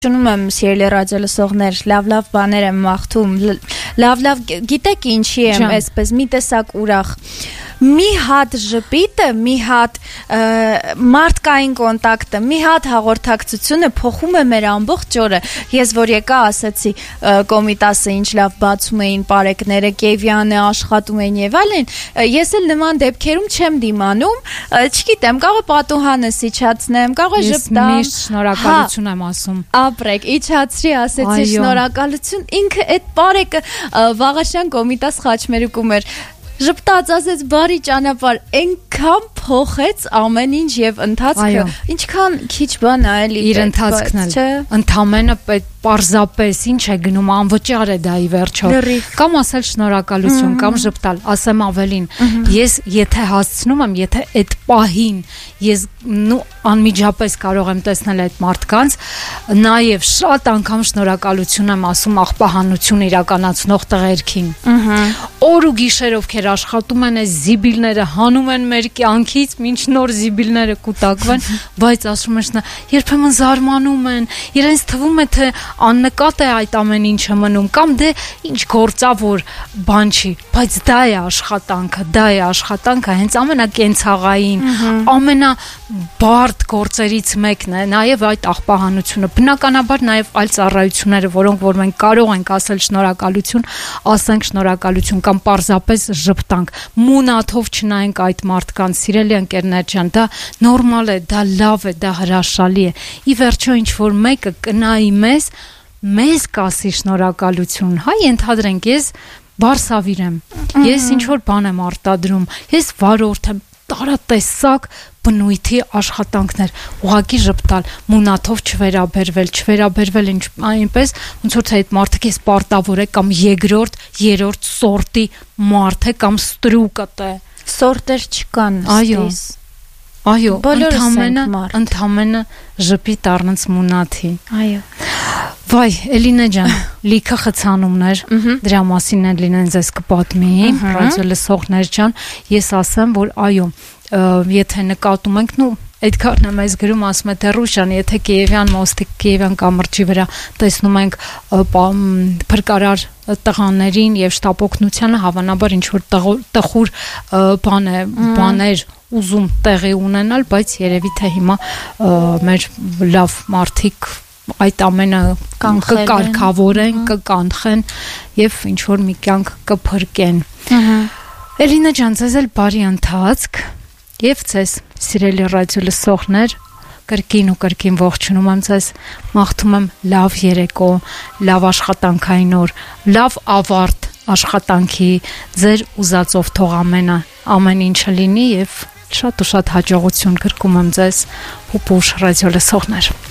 Շունում եմ սիրելի ռադիո լսողներ, լավ բաներ եմ մաղթում, լավ գիտեք ինչի եմ այսպես մի տեսակ ուրախ, մի հատ ժպիտը, մի հատ մարդկային կոնտակտը, մի հատ հաղորդակցությունը փոխում է մեր ամբողջ օրը, ես որ եկա ասեցի Կոմիտասը ինչ լավ բացում էին պարեկները, Կևյանը աշխատում էին եւ այլն, ես էլ նման դեպքերում չեմ դիմանում, չգիտեմ, կարող է պատուհանս իջացնեմ, կարող է ժպտամ, ես միշտ շնորհակալություն եմ ասում ապրեք, իջացրի, ասեցի շնորհակալություն, ինքը այդ պարեկը Վաղաշյան Կոմիտաս խաչմերուկում էր, ժպտաց ասեց բարի ճանապարհ, այնքան փոխեց ամեն ինչ եւ ընթացքը, ինչքան քիչ բան է էլի իր ընթացքն էլ, ընդամենը պարզապես ինչ է գնում, անվճար է դա ի վերջո, կամ ասել շնորհակալություն, կամ ժպտալ, ասեմ ավելին, ես եթե հասցնում եմ, եթե այդ պահին ես անմիջապես կարող եմ տեսնել այդ մարդկանց, նաև շատ անգամ շնորհակալություն եմ ասում աղբահանություն իրականացնող տղերքին, օր ու գիշեր ովքեր աշխատում են այս զիբիլները, հանում են մեր կյանքից, մինչ նոր զիբիլները կուտակվեն, բայց ասում են, երբեմն զարմանում են, իրենց թվում է թե աննկատ է այդ ամեն ինչը մնում, կամ դե ինչ գործա որ բան չի, բայց դա է աշխատանքը, հենց ամենակենցաղային, ամենաբարդ գործերից մեկն է, նաև այդ աղբահանությունը, բնականաբար նաև այլ ծառայությունները, որոնք որ մենք կարող ենք ասել շնորհակալություն, ասենք շնորհակալություն կամ պարզապես ժպտանք, մունաթով չնայենք այդ մարդկանց, սիրելի ընկերներ ջան, դա նորմալ է, դա լավ է, դա հրաշալի է, ի վերջո ինչ որ մեկը կնայի մեզ կասի շնորհակալություն, հայ ենթադրենք ես բարսավիր եմ, ես ինչ որ բան եմ արտադրում, ես վարորդ եմ, տարատեսակ բնույթի աշխատանքներ, ուղղակի ժպտալ, մունաթով չվերաբերվել այնպես, ոնց որ թե այդ մարդը քեզ պարտավոր է կամ երկրորդ, երրորդ սորտի մարդ է կամ ստրուկտ է, սորտեր չկան, այո, ընդամենը ժպիտ առնց մունաթի, այո. Վայ, Էլինա ջան, լիքը խցանումներ, դրա մասին էլ լինեն ձեզ կպատմի, ռադիո լսողներ ջան, ես ասեմ, որ այո, եթե նկատում ենք, այդքան եմ այս գրում ասում է թե Ռուշան, եթե Կիևյան մոստիկ, Կիևյան կամրջի վրա տեսնում ենք փրկարար տղաներին եւ շտապօգնությանը, հավանաբար ինչ որ տխուր բաներ ուզում տեղի ունենալ, բայց երևի թե հիմա մեր լավ մարդիկ այդ ամենը կկարգավորեն, կկանխեն եւ ինչ որ մի կյանք կփրկեն։ Էլինա ջան, ձեզ էլ բարի ընթացք եւ ձեզ սիրելի ռադիո լսողներ, կրկին ողջունում եմ ձեզ, մաղթում եմ լավ երեկո, լավ աշխատանքային օր, լավ ավարտ աշխատանքի, ձեր ուզածով թող ամեն ինչը լինի եւ շատ ու շատ հաջողություն կրկում եմ ձեզ ու ռադիո լսողներ։